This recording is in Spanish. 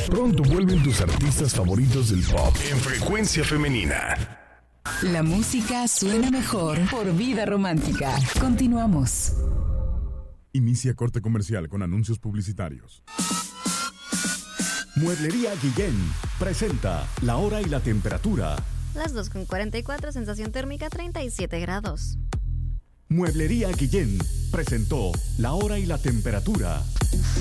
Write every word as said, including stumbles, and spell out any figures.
Pronto vuelven tus artistas favoritos del pop en Frecuencia Femenina. La música suena mejor por Vida Romántica. Continuamos. Inicia corte comercial con anuncios publicitarios. Mueblería Guillén presenta la hora y la temperatura. Las dos con cuarenta y cuatro, sensación térmica treinta y siete grados. Mueblería Guillén presentó la hora y la temperatura.